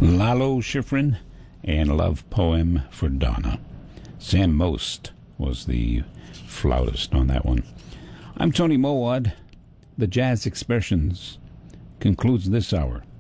Lalo Schifrin, and Love Poem for Donna. Sam Most was the flautist on that one. I'm Tony Mowad. The Jazz Expressions concludes this hour.